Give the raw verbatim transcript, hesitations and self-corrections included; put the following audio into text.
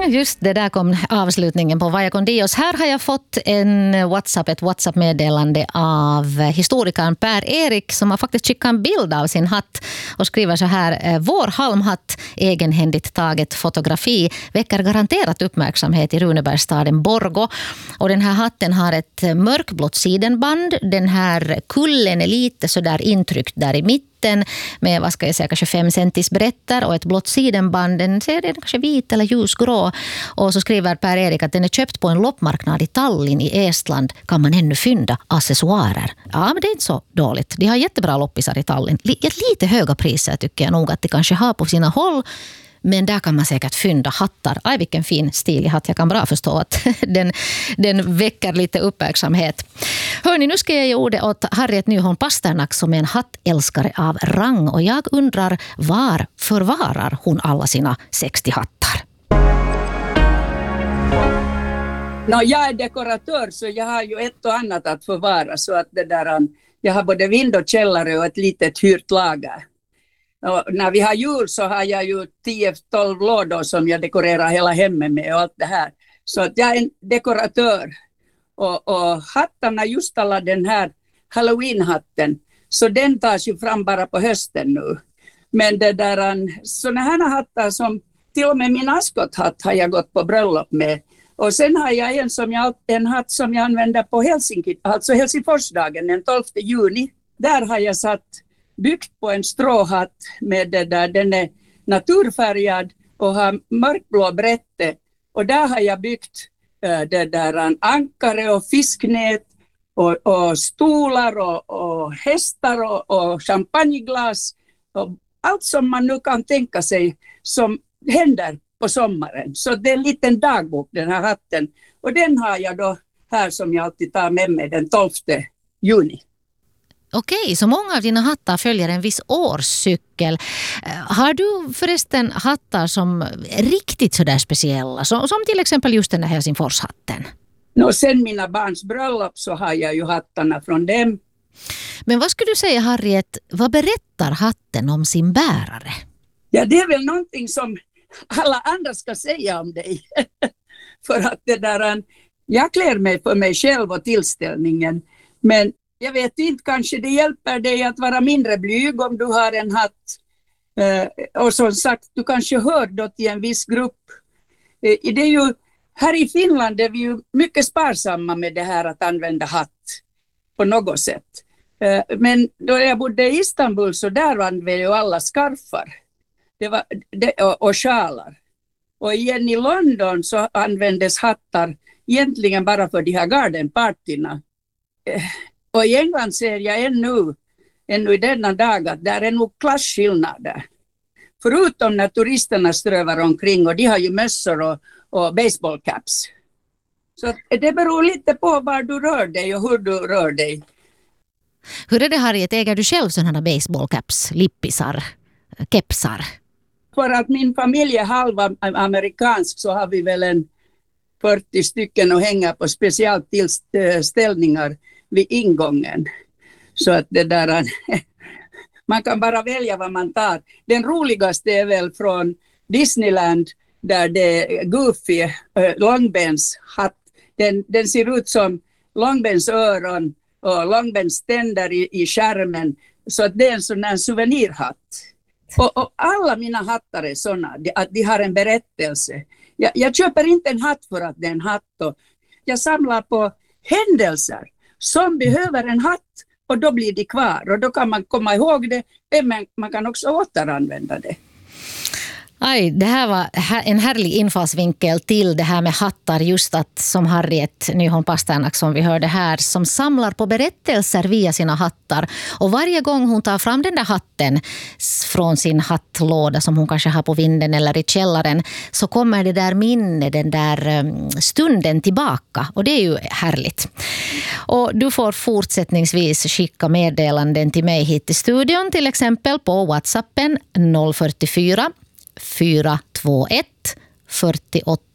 just det, där kom avslutningen på Vaya con Dios. Här har jag fått en WhatsApp, ett WhatsApp-meddelande av historikern Per-Erik som har faktiskt skickat en bild av sin hatt och skriver så här: vår halmhatt, egenhändigt taget fotografi, väcker garanterat uppmärksamhet i Runebergsstaden Borgo. Och den här hatten har ett mörkblått sidenband. Den här kullen är lite så där intryckt där i mitten med, vad ska jag säga, kanske fem centis brättar och ett blått sidenband. Den ser den kanske vit eller ljusgrå. Och så skriver Per-Erik att den är köpt på en loppmarknad i Tallinn i Estland. Kan man ännu fynda accessoarer? Ja, men det är inte så dåligt. De har jättebra loppisar i Tallinn. Lite höga priser tycker jag nog att de kanske har på sina håll. Men där kan man säkert fynda hattar. Aj, vilken fin stilig hatt. Jag kan bra förstå att den, den väcker lite uppmärksamhet. Hörni, nu ska jag ge ordet åt Harriet Nyholm Pasternak som är en hattälskare av rang. Och jag undrar, var förvarar hon alla sina sextio hattar? No, jag är dekoratör så jag har ju ett och annat att förvara. Så att det där, jag har både vind och källare och ett litet hyrt lager. Och när vi har jul så har jag ju tio tolv lådor som jag dekorerar hela hemmet med och allt det här. Så att jag är en dekoratör. Och, och hattarna, just alla den här Halloween-hatten, så den tas ju fram bara på hösten nu. Men det där, såna här hattar som, till och med min askothatt har jag gått på bröllop med. Och sen har jag en, som jag, en hatt som jag använder på Helsinki, alltså Helsingforsdagen den tolfte juni. Där har jag satt byggt på en stråhatt med det där, den är naturfärgad och har mörkblå brätte. Och där har jag byggt äh, det där ankare och fisknät och, och stolar och, och hästar och, och champagneglas och allt som man nu kan tänka sig som händer på sommaren. Så det är en liten dagbok, den här hatten. Och den har jag då här som jag alltid tar med mig den tolfte juni. Okej, så många av dina hattar följer en viss årscykel. Har du förresten hattar som är riktigt sådär speciella? Som, som till exempel just den här Helsingforshatten. No, sen mina barns bröllop så har jag ju hattarna från dem. Men vad skulle du säga, Harriet, vad berättar hatten om sin bärare? Ja, det är väl någonting som alla andra ska säga om dig. För att det där, jag klär mig för mig själv och tillställningen. Men jag vet inte, kanske det hjälper dig att vara mindre blyg om du har en hatt. Eh, och som sagt, du kanske hör då till en viss grupp. Eh, det är ju, här i Finland är vi ju mycket sparsamma med det här att använda hatt på något sätt. Eh, men då jag bodde i Istanbul så där använde ju alla skarfar det var, det, och, och sjalar. Och igen i London så användes hattar egentligen bara för de här gardenpartyna. Eh, Och i England ser jag ännu, ännu i denna dag att där är nog klasskillnader. Förutom när turisterna strövar omkring och de har ju mössor och, och baseballcaps. Så det beror lite på var du rör dig och hur du rör dig. Hur är det, Harriet? Äger du själv sådana baseballcaps, lippisar, kepsar? För att min familj är halva amerikansk så har vi väl en fyrtio stycken och hänga på specialtillställningar vid ingången. Så att det där, man kan bara välja vad man tar. Den roligaste är väl från Disneyland där det är Goofy, äh, Longbens hatt. Den, den ser ut som Longbens öron och Longbens tänder i, i skärmen. Så att det är en sån här souvenirhatt. Och, och alla mina hattar är såna, att de har en berättelse. Jag, jag köper inte en hatt för att det är en hatt. Och jag samlar på händelser som behöver en hatt och då blir de kvar. Och då kan man komma ihåg det, men man kan också återanvända det. Aj, det här var en härlig infallsvinkel till det här med hattar, just att som Harriet Nyholm Pasternak som vi hörde här, som samlar på berättelser via sina hattar. Och varje gång hon tar fram den där hatten från sin hattlåda som hon kanske har på vinden eller i källaren, så kommer det där minne, den där stunden tillbaka. Och det är ju härligt. Och du får fortsättningsvis skicka meddelanden till mig hit i studion, till exempel på WhatsAppen noll fyrtiofyra fyra två ett fyrtioåtta